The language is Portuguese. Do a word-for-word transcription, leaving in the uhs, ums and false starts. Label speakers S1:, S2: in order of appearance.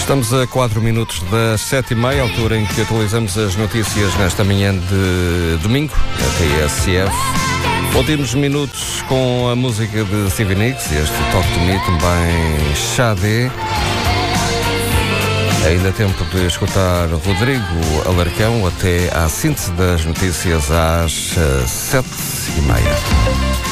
S1: Estamos a quatro minutos das sete e meia, altura em que atualizamos as notícias nesta manhã de domingo, na T S F. Últimos minutos com a música de Stevie Nicks, este Talk to Me, também Xadé. Ainda tempo de escutar Rodrigo Alarcão até à síntese das notícias às sete e meia.